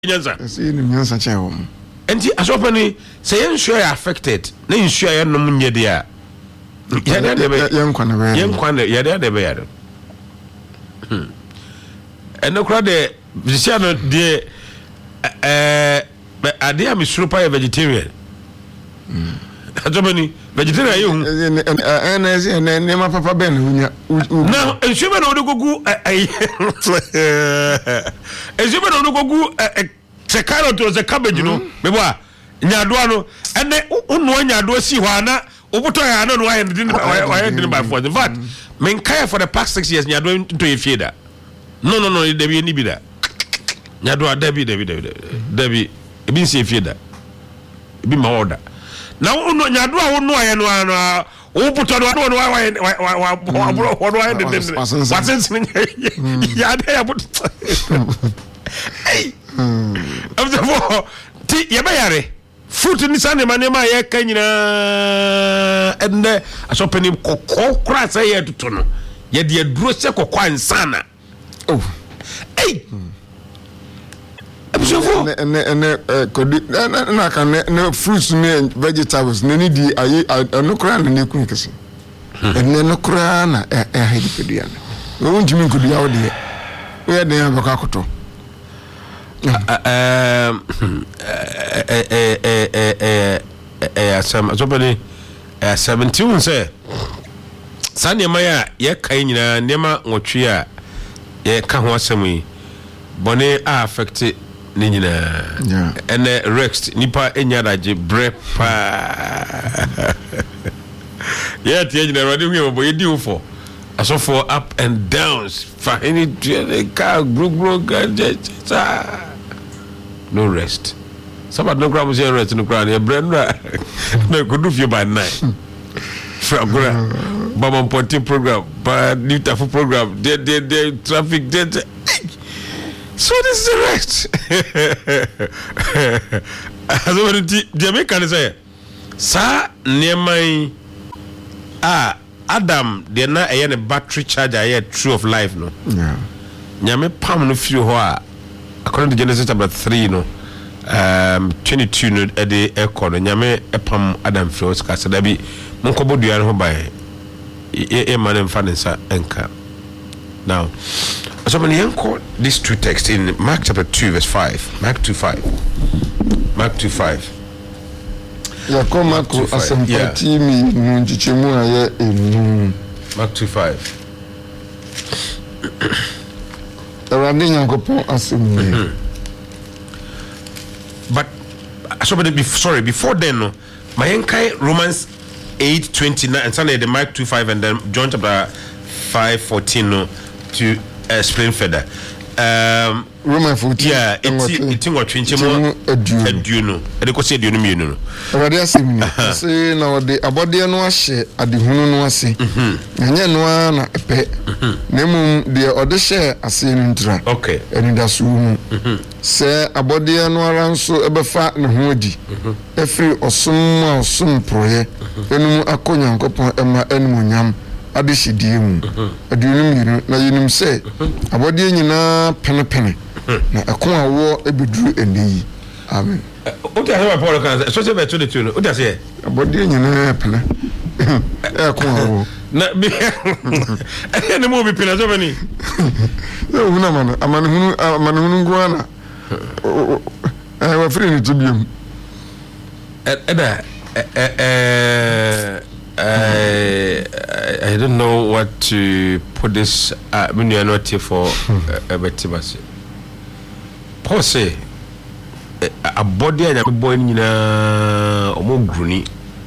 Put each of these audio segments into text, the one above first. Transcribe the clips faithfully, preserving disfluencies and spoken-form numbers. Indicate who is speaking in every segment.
Speaker 1: nyansa
Speaker 2: say ni nyansa che wo
Speaker 1: enti asopani say ensure you affected na ensure you nom nye dia ya da be
Speaker 2: yenkwa na be
Speaker 1: yenkwa na ya da be ya eno kra de bisia no de eh ade am surupa vegetarian asopani vegetarian you
Speaker 2: eh na ese na ne ma papa ben hunya
Speaker 1: na ensure na ode gogu eh ensure na ode gogu se carrot or the cabbage no me boa nyadoa no ene unu nyadoa si hwa na obuto ya na no why why didn't by for in fact men kai for the past six years nyadoa into e fieda no no no there be ni bi da nyadoa da bi da bi da bi e bi si fieda e bi ma order na unu nyadoa unu aye no ano obuto no no why why why why why didn't what's ya da ya but hey after for ti yebayare fruit ni sane manema ye kanyina ende asopeni kokko kra say ye tutu no ye de duro se kokko ansana oh hey after for
Speaker 2: ne ne kodi na kan ne fruits ne vegetables ne ni di ayi no kra na ne kun kese enne no kra na e e ha di pedua no won jimi nkodi ya wode we de ya baka koto
Speaker 1: um eh eh eh eh eh eh some somebody eh seventeen say sane maya ye kan nyina nema nwotwe a ye ka ho asem yi bone a affect ni nyina ene rex nipa enyadaje brepa ye tie nyina rodi hu bo ye di ufo aso for up and downs for any car group group no rest. Somebody no grab say rest no grab. Your brain no could do you by nine. From Baba Ponti program, but new Tafu program. They they they traffic dead. So this is the rest. As what the Jamaican say, sa nearby ah Adam they na a battery charger a true of life no.
Speaker 2: Yeah.
Speaker 1: Nyame pam no feel ho according to Genesis chapter three no um twenty-two no e de echo no nyame epam Adam flows ka sada bi monko bodua no bai e e man emfa nsa enka now so when you call these two texts in Mark chapter two verse five Mark two five Mark two five
Speaker 2: ya koma ko asempati mi nunjichemu aye enu
Speaker 1: Mark two five but so be, sorry before then no my enkai Romans eight twenty-nine and Sunday the Mark two five and then John chapter five fourteen no to explain further um
Speaker 2: Roman fourteen
Speaker 1: yeah it's it's what twenty mo edu no e dey ko say edu no mi no
Speaker 2: awade asemi say na wode abode no ahye adehunu no ase anya no na epe na mum de ode hye ase no ntra
Speaker 1: okay
Speaker 2: eni da so mu say abode no ara nso ebefa ne ho adi efri osom a osom proye enum akonyankopon ema enumunyam ade hidie mu adunum yiru na yinum say abode nyina pene pene na akon awo ebeduru eniyi amen
Speaker 1: o ti ase Paul kan so se be to the tune o ti ase
Speaker 2: abode nyina pene akon awo
Speaker 1: na bi ene mo bi pene so bani
Speaker 2: yo huna man amane hunu amane hunu ngwana eh wa free ni tubiem
Speaker 1: eda eh I I don't know what to put this uh when you are not here for a betibasi. Paul say a body and a boy nyina omo gruni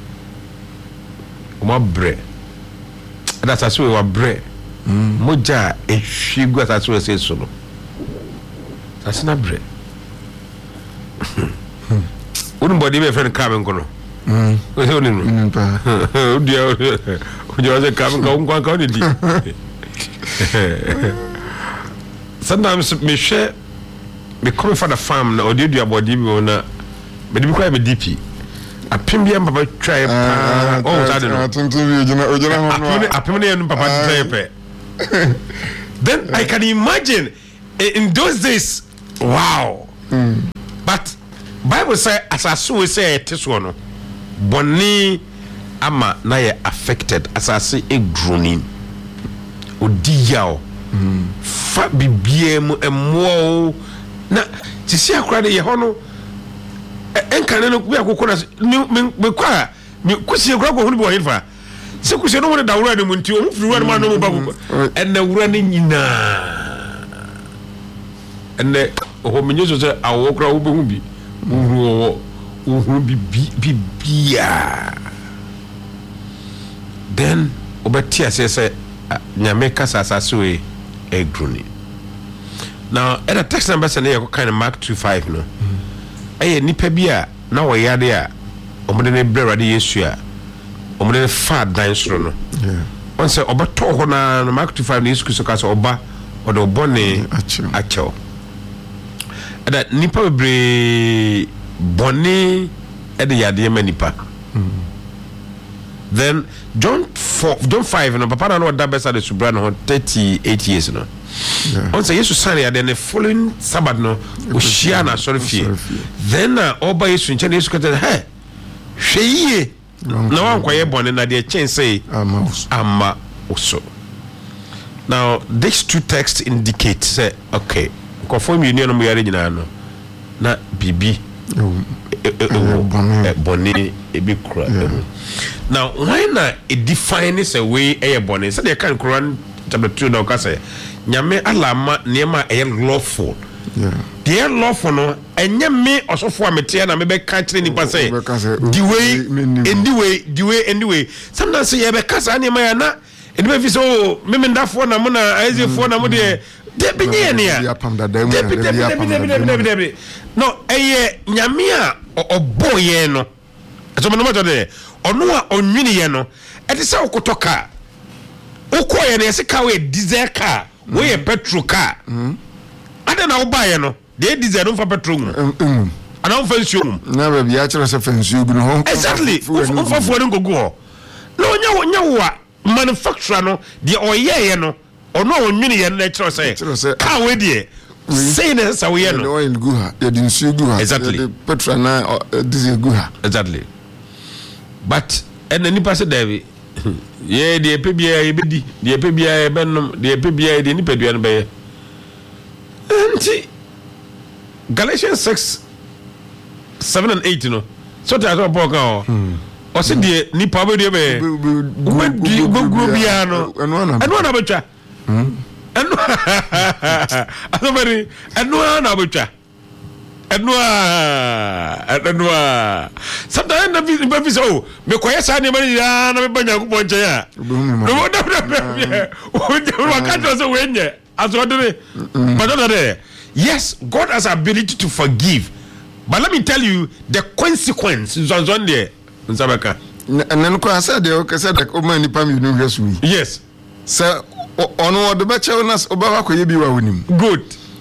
Speaker 1: omo bre that's as we were bre moja e hwigu as we say so no that's na bre wonu body be friend come nkono mm o se oni no
Speaker 2: pa
Speaker 1: o dia o dia se come ka un kwa ka ni di sometimes me share me come from the farm na odi dua body bi na me di kwa me D P apim bi am papa try pa oh that no
Speaker 2: tuntu bi ojina ojina ho no
Speaker 1: apim ne no papa try pe then I can imagine in those days wow
Speaker 2: Mm.
Speaker 1: But Bible say asase we say it so no. Boni ama na ye affected asase edroni. Odi yaw. Mm. Fa bibie mu emo na sisi akura de ye ho no enkane no bi akoko na me kwa me kusi akura ko hunu bi wo hinfa se kusi no mo da wura de mu nti o mu firi wura ma no mo ba ko en na wura ne nyina en ne o menyo so se awo kura wo be hu bi uru wo hu bi bi bia then obati ase se nyame kasa asase we egruni. Now at a text number say na kind of Mark two five no eh nipa bia na wo yade a omode ne brɛ de Yesu a omode ne fa dan soro no yeah on say obato ho na Mark two five na Yesu so ka so oba odo obone acho ada nipa bebre bone e de yade ma nipa. Then John four, John five no papa na no da besa de subra no thirty-eight years no. Yeah. On say Jesus san ya the following Sabbath no o shia na sorry fie. Then na oba Yesu nche na Yesu ka tell hey hweye na wan kwaye bone na de chen say ama ama oso. Now these two texts indicate say okay conform union no yare nyina no na bibi bone ebi kura. Now why not it defines a way a bonnet? So they can Quran chapter two now say nyame alama niema a lawful. Yeah. The lawful no and nyame also for me na me be catch ni pa say the way in the way the way anyway. Sometimes say be kasa niema ya na e be fi so me me ndafo na mo na aize fo na mo de de be nye ne ya. No eye nyame a oboye no. So me no matter there. Ono a onwini ye no e se okoto car okoye na se car we diesel car we ye petrol car mm ada na wo ba ye no de diesel no fa petrol mu mm ana wo fa nsuo mu
Speaker 2: na ba bia kire se fa nsuo bi no ho
Speaker 1: exactly wo fa fo ngo go no nya wo nya wo a manufacturer no de oye ye no ono onwini ye na kire se car we de say na sa we ye no
Speaker 2: oil go ha de nsuo go ha
Speaker 1: exactly
Speaker 2: petrol na diesel go ha
Speaker 1: exactly. But and any person David, yeah, the P B I, the P B I, Benum, the P B I, the Nipeduan Bay. Galatians six, seven and eight, you know. So that's what Boga or said the Nipa, the Bay, when do you go Grubiano and one and one abacha? And and one abacha. Enwa enwa sometimes na vi vi so me koye sa ne mari ya na me banya ko bonche ya no da da o je wa ka to so wenye aso de but that yes, God has ability to forgive, but let me tell you the consequence is on there nsabaka
Speaker 2: and then ko asa de o ka say the o man ni pam you no hwesu
Speaker 1: yes
Speaker 2: sir ono o de ba chew na o ba ko ye bi wa wonim
Speaker 1: good.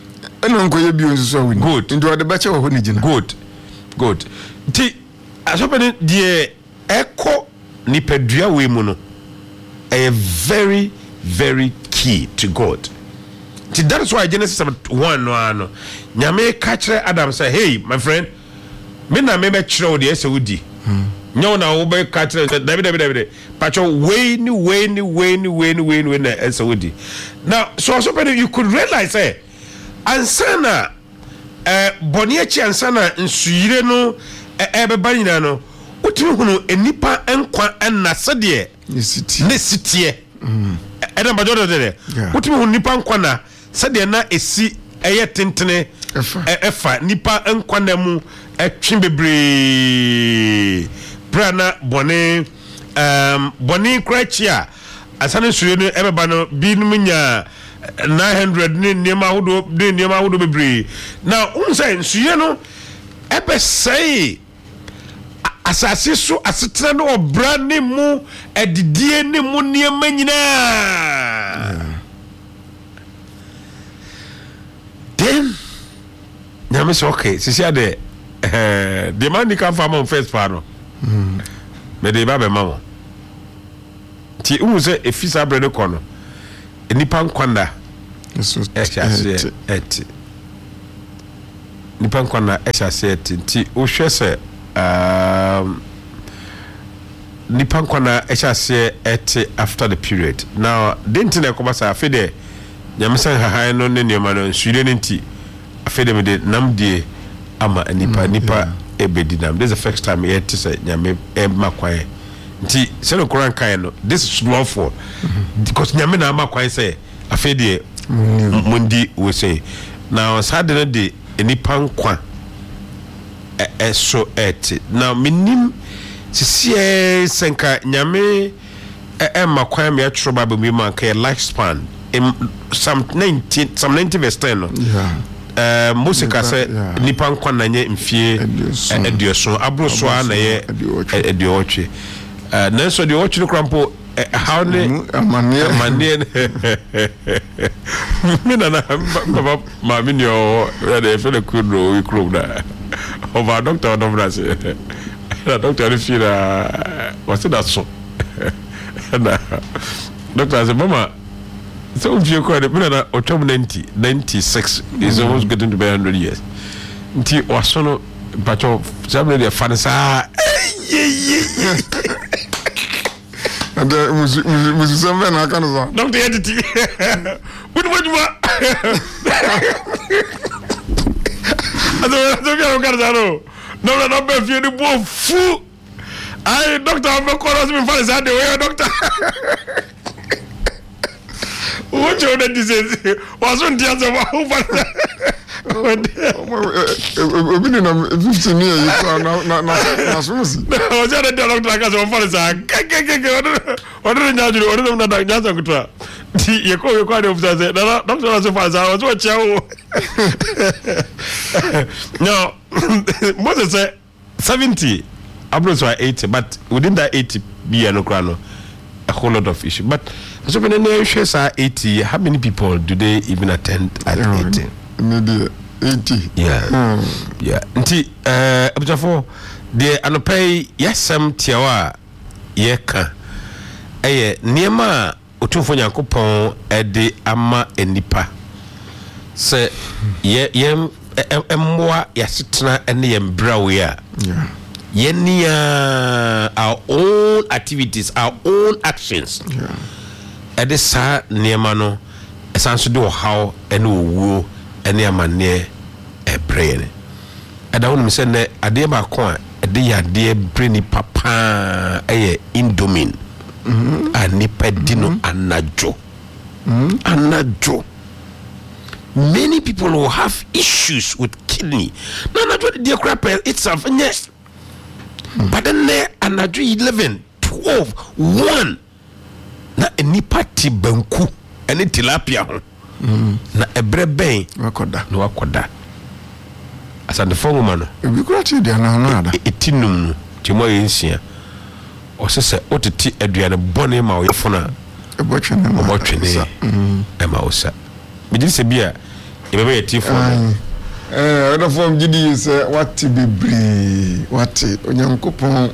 Speaker 2: Good. Into the better of
Speaker 1: good. Good. Ti asopene die echo nipedua we mu no a very very key to God. Ti that is why Genesis one no ano nyame ka kire Adam say hey my friend me na me be kire o de ese wudi. Nyo na wo be ka kire David David David pacho way ni way ni way ni way ni way ni na ese wudi. Now so asopene you could realize say ansana eh boniachi ansana nsuyire no e be banyina no utimi hunu enipa enkwa enase de ne sitie mm e na bajodo de utimi hunu nipa nkwa na se de na esi eye tentene efa nipa enkwa na mu etwe bebre brana boni um boni krachia asana nsuyire no e be ba no bi no nya nine hundred ni niema hudo ni niema hudo bebre now un say nsuye no ebe say asase so asetena no obra ni mu edidie ni mu niema nyina then nyame say okay sisi ade eh the man ni kan farm on first part no mm me de ba be ma ti un say efisa bre no kono nipa nkwanda
Speaker 2: eso
Speaker 1: et et nipa nkwa na esha se tinti o hwe se um nipa nkwa na esha se ete after the period. Now didn't na ko basa afede nyamsan hahan no ne nioma no nsuire ne nti afede me de namdie ama nipa nipa ebedi nam. This is the first time here to say nyame e makwae nti se no koran kan no this is lawful because nyame na makwae say afede mundi we say now sadene de nipa nkwa e so et now minim sisie senka nyame e makwae me atro ba be ma kan lifespan in some ninety some ninety verse ten no
Speaker 2: yeah
Speaker 1: Uh, musika se nipa nkwa na nye mfie eduoso abroso a na ye eduoche uh nanso de oche krampo how ne
Speaker 2: amane
Speaker 1: amane mi na na baba ma mi ni o de fe le kudro we club da over doctor no bra se na doctor ni fi na what's that so na doctor se mama. So if you call it, ninety, ninety-six is almost getting to be one hundred years. Nti wasono bacho sabne de fansa
Speaker 2: and the musu sambe na kan so
Speaker 1: doctor entity what what you ado ado ya kan zaro no no no be fi ni bo fu ai doctor me koros me fansa de we doctor. What you want to say? Was on the other one.
Speaker 2: Obi na fifteen years you na na na so si.
Speaker 1: O ja de doctor aka so for say kekeke odo nyaaju odo na da nyaasa kutra. Ti ye ko ye ko de officer say na doctor so for say o so chewo. No, Moses say seventy, Abros were eighty, but within that eighty be no krano a whole lot of issue. But so when they share eighty, how many people do they even attend at eighty?
Speaker 2: Maybe eighty.
Speaker 1: Yeah. Mm. Yeah. Nti uh abutafo de anopai yasam tiawa yeka eye niema otumfo nyankopon ede ama enipa se ye yem emmoa yasetena ene yembrawe a
Speaker 2: yeah
Speaker 1: yenia our own activities, our own actions.
Speaker 2: Yeah.
Speaker 1: At the sa niema no esanso do how ene owo ene amane e brain. Ada wonu se ne ade ba ko a ade ya de brain papa eye indomine.
Speaker 2: Mhm.
Speaker 1: Ani pedino anajo.
Speaker 2: Mhm.
Speaker 1: Anajo. Many people will have issues with kidney. No, not what the crap itself. Yes. Mm. But then there another eleven, twelve, one. Na enipa ti banku eni tilapia ho.
Speaker 2: Mm.
Speaker 1: Na ebre ben
Speaker 2: wakoda.
Speaker 1: No wakoda. Asa the form man.
Speaker 2: Ebi kura ti dia na na ada.
Speaker 1: Etinum no ti mo yensia. O se se otiti aduane bone ma o yefona.
Speaker 2: Ebotwe na.
Speaker 1: Obotwe ne. Mm. E ma osa. Me di se bia e be be ti phone.
Speaker 2: Eh, other form gidi say what bebre what onyankopon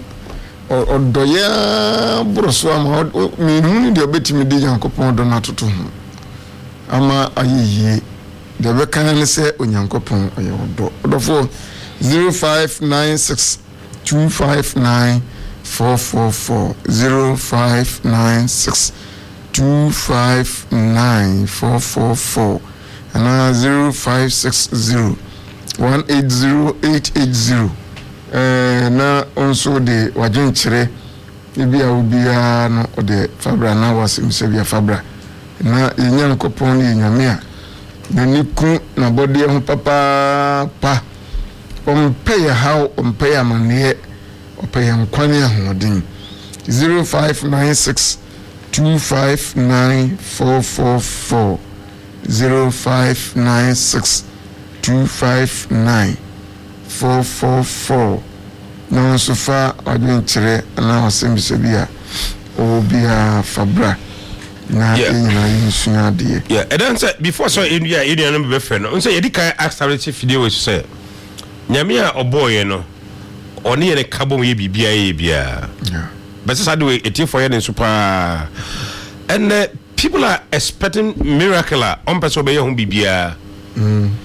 Speaker 2: odoya broso ama me hu de obetimi de nyankopon do na toto ho ama ayiye de be kan ne say onyankopon oye odo other form zero five nine six two five nine four four four zero five nine six two five nine four four four and zero five six zero one eight zero eight eight zero. Eh na onso de wajen kire bia obia no de fabra na wasim se bia fabra na yenya nkopon ni nyame a na niku na body ho papa pa ompe ya how ompe ya mane ompe ya nkwane ahodin zero five nine six two five nine four four four zero five nine six two five nine four four four. No sofa adwenture na wasembise bia obia fabra na ina insua de.
Speaker 1: Yeah, and then say before so in ya in ya no be friend. On say yedi kan accelerate video we say. Nyame a oboye no. Oni ye ne kabom ye bibia ye bia.
Speaker 2: Yeah.
Speaker 1: But say do it for ye super. And uh, people are expecting miracle on person be ye ho bibia.
Speaker 2: Mm.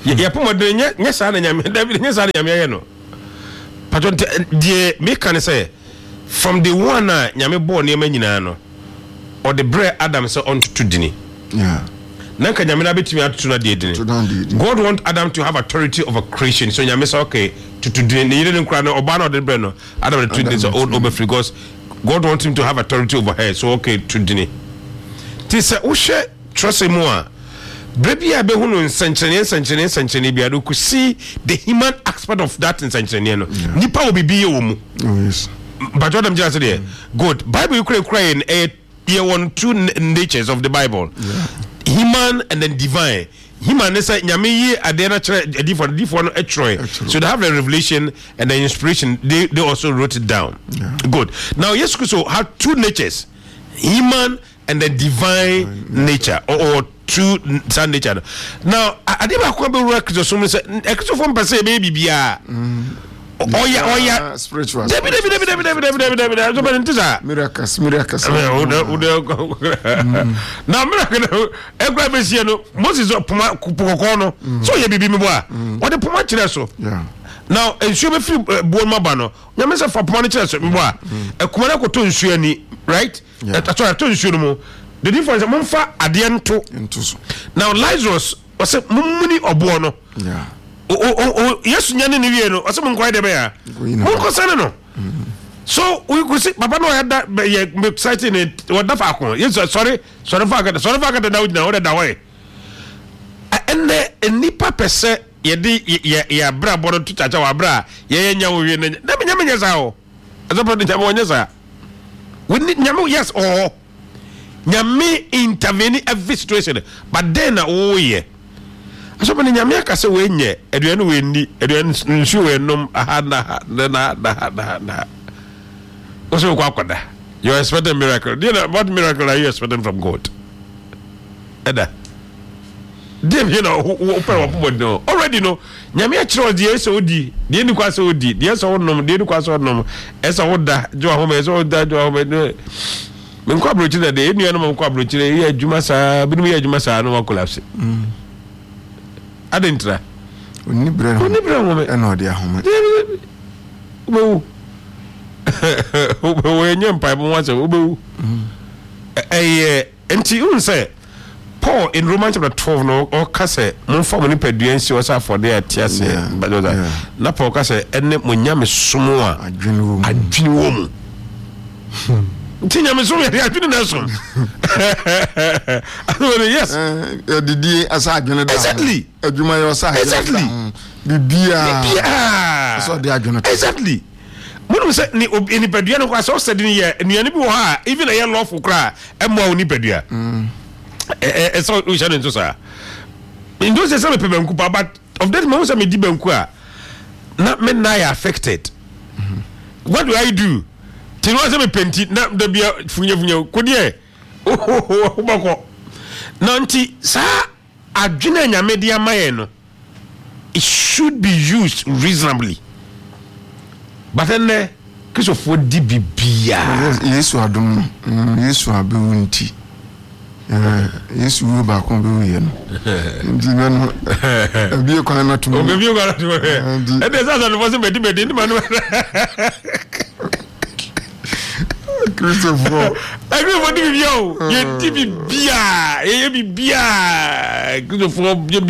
Speaker 1: ya pomo de nya sa na nyame David nya sa na nyame ye no paton de me kan say from the one na nyame born e manyina no or the bread Adam say unto to dini
Speaker 2: yeah
Speaker 1: nanka nyame na betimi atoto na de dini God want Adam to have authority over creation so nyame say okay to to dini ne yire nkura no oba na de bread no Adam the two so old over because God wants him to have authority over her so okay to dini ti say wo hwe trust mu a Brebi abe hunu nsanchene nsanchene nsanchene bia do see the human aspect of that nsanchene no nipa obi biye wo mu
Speaker 2: yes
Speaker 1: but what I'm just saying good Bible you cry cry in a year one two natures of the Bible yeah. Human and then divine human is nyame yi ade na chere different different no etroy so they have the revelation and the inspiration they they also wrote it down yeah. Good now yes so have two natures human and the divine uh, nature or, or true sun nature now I did not be work to some extra from per se baby bia oh yeah oh yeah
Speaker 2: spiritual
Speaker 1: David David David David David David David David so many things
Speaker 2: miracles miracles
Speaker 1: now miracle e gba be sie no Moses poma pokoko no so ye bibi me bo a o de poma kire so
Speaker 2: yeah
Speaker 1: now ensuo be fi buon maba no nyame se fa poma no kire so me bo a e kuma na ko to nsuo ani right that's why to nsuo no mo the difference mo fa ade ento
Speaker 2: ento so
Speaker 1: now Lazarus was say mumuni obo no
Speaker 2: yeah
Speaker 1: o o yesu nyane ni wie no o say mo kwai de be ya mo ko sane no so we go see papa no had that ye exciting it what da fa ko yes sorry sorry fa ka sorry fa ka da wudina o da way enne enipa pese ye di ye ya bra bodo to chacha wa bra ye ye nya wo wie na na nya nya za o azopo de nya wo nya za we need nya yes oh nyame intervene every situation but then oh yeah asopo ni nyame aka se we nye eduane we ni eduane nsu we nom aha na na na na na also kwa kwada you expect a miracle do you know what miracle are you expecting from God eda dem you know open up no already no nyame akire odi ese odi de ni kwa se odi de ese wonnom de ni kwa se wonnom ese woda jo ahoma ese woda jo ahoma no men kwa brochire de enu enu kwa brochire ye adwuma saa binu ye adwuma saa no wa collapse mm adentra
Speaker 2: oni bre no
Speaker 1: oni bre mo
Speaker 2: e no de ahoma
Speaker 1: wo wo ye nyempa mo wa se wo bewu eh enti un say Paul in Romans chapter twelve no o ka say mo fa mo ni paduansi o sa for there tiase but na Paul ka say enne mo nyame somo a
Speaker 2: adwene wo mu
Speaker 1: adwene wo mu tinya me so ya adwene na so yes
Speaker 2: eh didi asa adwene da
Speaker 1: exactly
Speaker 2: adwuma yo sa
Speaker 1: exactly
Speaker 2: bibia
Speaker 1: bibia
Speaker 2: so de adwene
Speaker 1: exactly Munu say ni ni padua no kwa so said ni ye nuane bi wo ha even a ye lawful kra e mo ni padua mm eh eh so we shall into sir in those days me pe banku but of that moment me di banku a na me na ya affected mm-hmm. What do I do tin was me penti na da bia funya funya ko die oh bako nanti sa adwene nyame dia maye no it should be used reasonably. But then, because of what did be bia.
Speaker 2: Yes, I don't. Yes, I be unti. Yes, we back on be yen. Ndi be ko na to.
Speaker 1: Be be ko na to. E dey say that was be be man.
Speaker 2: Christopher.
Speaker 1: Everybody be yo. You ti be bia. E be bia. Christopher be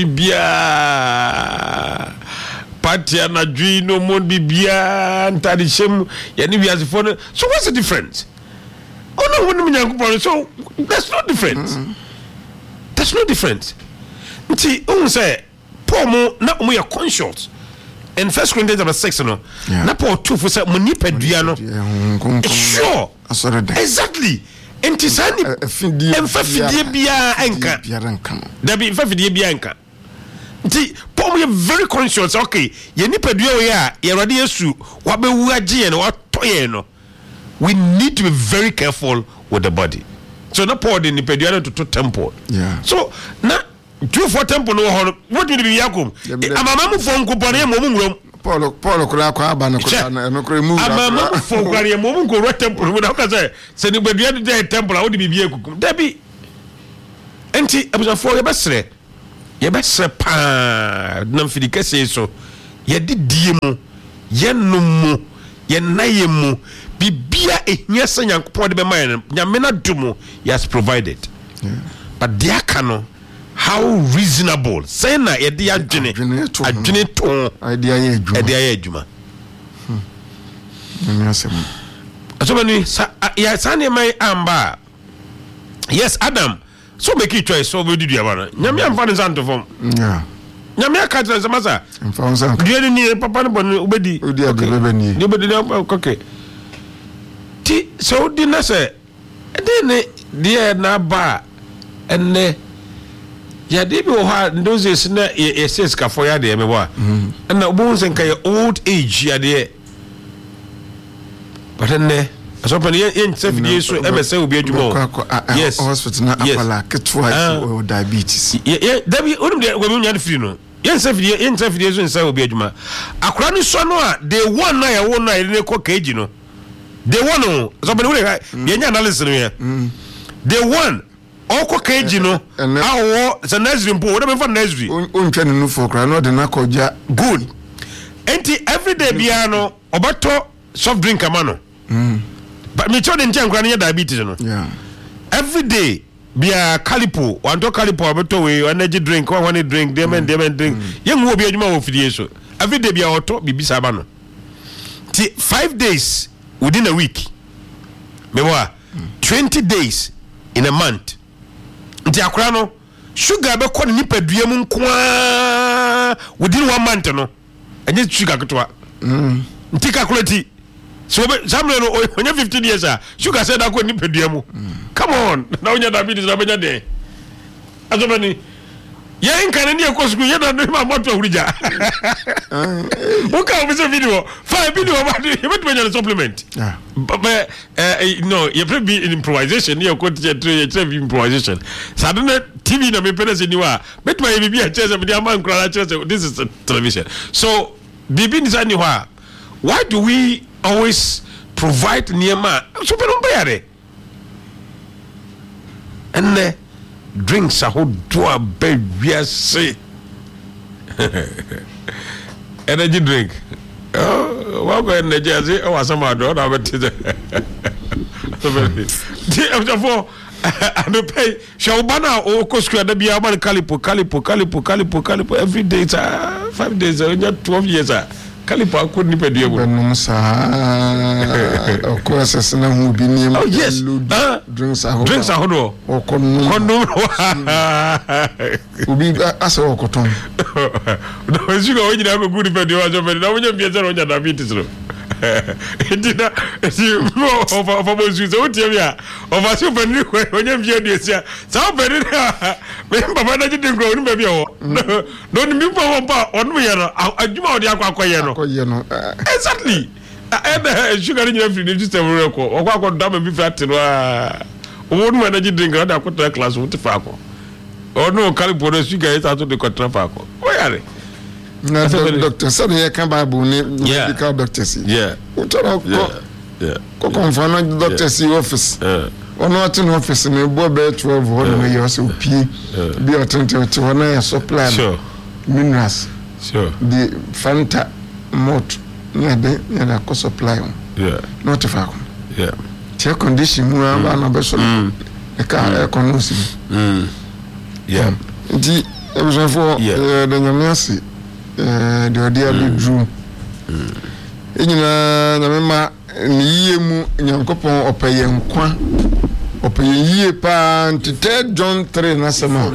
Speaker 1: bia. Patia na dwi no mon bibia ntadi shem ya ni biase for so what's the difference? Oh no when me yankopon so there's no difference. Mm-hmm. There's no difference. Nti um say Paul mo na mo ya conscious in First Corinthians chapter six no yeah. Na Paul two for say mo ni padua no sure exactly enti sani emfa fidie bia enka da bi emfa fidie bia enka nti Paul is very conscious okay ye ni padua we a ye rade yesu wa be wu agye no wa toye no we need to be very careful with the body so na Paul the ni padua to to temple
Speaker 2: yeah
Speaker 1: so na two for temple no ho what do you yakum amama mu fo nkopone mo mu nwuram
Speaker 2: Paul Paul kura kwa aba no kura no kura mu
Speaker 1: amama mu fo kware mo mu nkoro temple mo da ka say se ni padua de temple a wo de bibie kukum da bi enti abusafo ye besre ye be se pa na mfidi kese so ye didie mu ye numu ye naye mu bibia ehia se Nyankopon de be man nyame na dumu he has provided. Yeah. But dia kano how reasonable say na ye de adwene adwene to
Speaker 2: idea ye adwuma
Speaker 1: idea ye adwuma
Speaker 2: hmm asem
Speaker 1: asomani ya sane mai amba. Yes, Adam, so make it choice so we do the one nyame amfa ne santo fom.
Speaker 2: Yeah,
Speaker 1: nyame akatra se masa
Speaker 2: amfa santo
Speaker 1: die ni papa ne bon obedi
Speaker 2: odi agebe ni
Speaker 1: die obedi okay ti so di na se de ne die na ba enne ya de bi o ha those na e says ka for ya de me bo na obo sen ka old age ya de but enne so pan yen sefidie so e be se obi adwuma. Yes,
Speaker 2: hospital na apala ketwa o diabetes
Speaker 1: ye dabi onum de go nya free no yen sefidie yen sefidie so nsa obi adwuma akora ni so no a they one na ye wo na ye ne ko keji no they one no so pan we ye nya analysis no ye they one oko keji no awo se nursery mpo wo de me fa nursery
Speaker 2: on twa ne for kra no de na koja
Speaker 1: good enti every day bia no obato soft drink amano. Mm. But me told ntia nkra ne diabetes no.
Speaker 2: Yeah.
Speaker 1: Every day bia calipo, want to calipo abeto we energy drink, one want drink, dem and dem and drink. Yen wo bia adwuma wo fidie so. Every day bia auto bibisa ba no. Ti five days within a week. Me wa twenty days in a month. Nti akra no sugar be ko ni padua mu nkoa within one month no. Enye sugar ketwa.
Speaker 2: Mm.
Speaker 1: Nti calculate so samle no onye fifteen years ah sugar said akọ ni pedua mu. Come on na onya diabetes na benya de azobani ye nkan ni ekọ school ye na no ma moto hurija o ka o se video five video ba de ye betu benya supplement.
Speaker 2: Yeah,
Speaker 1: but uh, no ye pre be in improvisation ye ko teacher ye tre be improvisation sadena T V na me penese ni wa betu ma ye bibi a chese be am nkra chese this is television so bibi ni sani wa. Why do we always provide niema so pe no bayare and drinks a whole do a baby say energy drink oh wa go energy as e wa sama do na beti so very therefore and pay shall bana o koskua da bia man calipo calipo calipo calipo calipo every day it's uh, five days uh, twelve years uh, calipo akod ni pedie bo
Speaker 2: benum sa of course asena hu bi ni
Speaker 1: oh yes uh,
Speaker 2: drinks ahodo
Speaker 1: drinks ahodo
Speaker 2: okono
Speaker 1: kono
Speaker 2: ubi asa okoton
Speaker 1: no sugar o nyina ko good pedie wa so pedie na wonya bia zero nya diabetes no Edina, si mo of of of so so tie bia of aso pani ko wonya bia de sia sa pani na me baba na jide ngro ni ba bia wo no ni mi pa pa onu ye no adwuma odi akwa akoye no
Speaker 2: akoye no
Speaker 1: exactly and sugar ni every day system re ko okwa akwa da ma bi fat no a wo nu na jide ngro da akwa class wo ti fa ko onu calipo na sugar is out de contra fa ko o yare
Speaker 2: na doctor said here can Bible ni medical doctors
Speaker 1: yeah
Speaker 2: utara ko
Speaker 1: yeah
Speaker 2: ko confirm doctors office
Speaker 1: yeah
Speaker 2: ono atin office ni bo be twelve one we you so pie bi atente to one ya supply
Speaker 1: sure
Speaker 2: minerals
Speaker 1: sure
Speaker 2: the Fanta malt ya de ya na ko supply
Speaker 1: yeah
Speaker 2: not fa ko
Speaker 1: yeah
Speaker 2: che condition mu aba na be so e ka e kono si
Speaker 1: mm yeah
Speaker 2: di e besoin for the nyamiasi eh de odia bi drum enyina na mema ni yie mu Nyankopon opeye nkwa opeye yie pa ntete John three na sema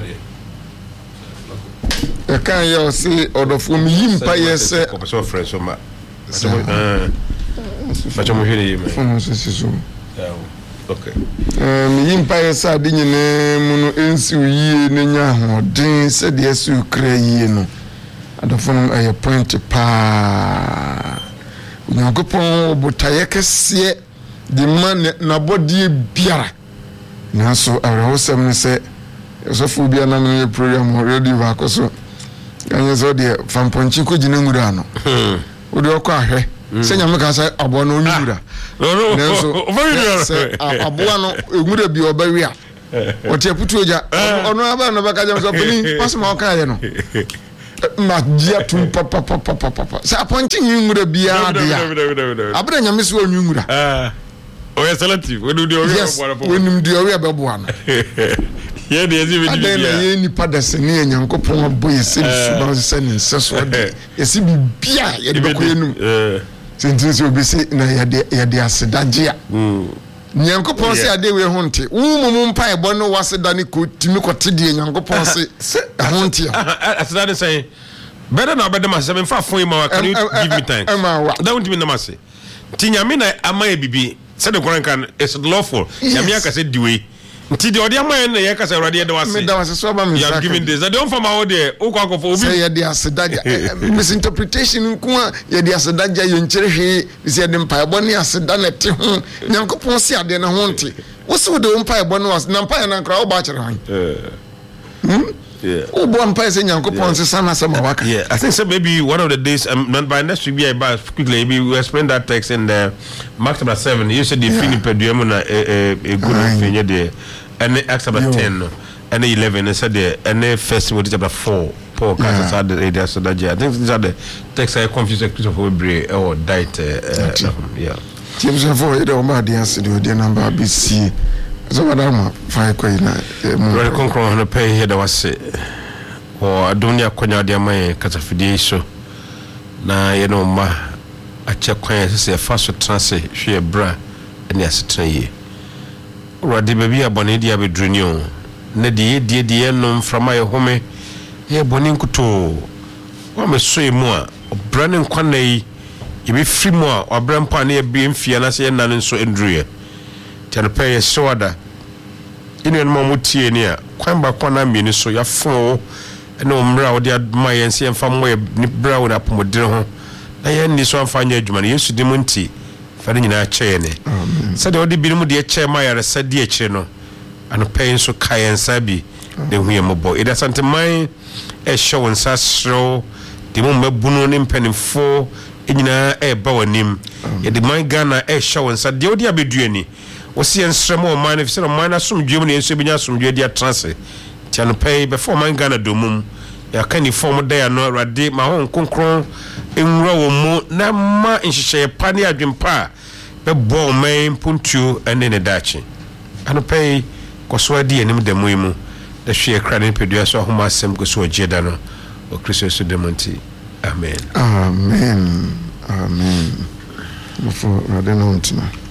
Speaker 2: e kan yo si odofo mi yimpa yese
Speaker 1: so fresh so ma eh facho mo hiri yime
Speaker 2: funu so so
Speaker 1: okay
Speaker 2: eh mi yimpa yese adinyine mu no ensi yie ne nya hodin se de esu kra yie no adofo aye point pa Nyankopon botaye kese di man na body biara na so awrehosem ne se so fu bia na me program already va koso anya so de famponchi ko gina ngura no o de okọ ahwe se nyame ka say abo no nyura
Speaker 1: no no
Speaker 2: so abo no ngura bi obawia o te putu oja ono aba no baka jam so pini pass ma o ka ye no ma dia tum papa papa papa sa ponchi nwura bia de ya abra nyame so nwura
Speaker 1: ah o ye selective we do the o
Speaker 2: we nim de o we be bo ano
Speaker 1: ye de ezi be di bia
Speaker 2: na ye ni pada se ne Nyankopon abo ye se su ba se ne se so de ye se bia ye de ko yenum eh sintin so bi se na ye de ye de asedagye a mm Nyankopon se ade we honte wo mum mpa e bo no waseda ne ko timi ko tede Nyankopon se honte
Speaker 1: a aseda de say better na better myself in fa fon ma can you give me time that won't be no mase tinyame na ama e bibi se de koran kan is lawful nyame aka se diwe nti de odi ama na ye ka se urade de wase
Speaker 2: me da wase so ba me
Speaker 1: you have given this that don't for my ode o kwa ko for obi
Speaker 2: say ye de asedaja misinterpretation nko ye de asedaja ye nkire hwe se de mpa ebo ne aseda na te ho Nyankopon se ade na ho nte wo se de mpa ebo no was na mpa na nkra wo ba kire han eh yeah wo bo mpa se Nyankopon se sana se ma waka
Speaker 1: yeah I think so maybe one of the days um, by next week we about quickly maybe we explain that text in the Mark chapter seven you said the Philip Eduemu na a good thing there and Acts chapter ten and eleven and said there and first Timothy chapter four Paul cast aside the idea so that I think these are the texts I confused Christopher Webre or died yeah
Speaker 2: James for it o ma dey answer the number B C so madam fa ko ina
Speaker 1: mo konkron no pay here da wase o adonia konya de mai katafidie so na ye no ma ache kwan se fa so transe hwe bra ene asetran yi rodi baby abone dia bedruni o na die die die no mframa ye home ye boni nkuto wa me so emu a bra ne nkwan na yi ye be free mu a obra mpa na ye bi mfia na se ye nan so endruye tell pay soda inu no mutie ni a kwan ba kwana mi ni so ya fon ene omra wo de adma ye nse mfa mo ye ni bra wo na pomodire ho na ye ni so amfa nya adwuma ne Yesu di mu nti fa de nyina ache ne se de odi bi mu de ache ma ya se de ache no ano pay so kayen sabi de hu ye mobo ida sante man e show nsa sro de mu mabunu ne mpanimfo enyina e ba wanim ye de man Ghana e show nsa de odi abeduani wasi ensremo o man efisɛ man asum dwem ne enso binya asum dwe dia transe tiano pay before man Ghana domum ya kani form da ya no rade ma ho konkron enwura wo mu na ma nhyehyɛ pa ne adwempa be bo man puntu ene ne dachi ano pay koso adi enim da mu imu da hwe ekra ne pedua so ahoma asem koso ojeda no o Kristo so demonti amen
Speaker 2: amen amen mo fo rade no ntina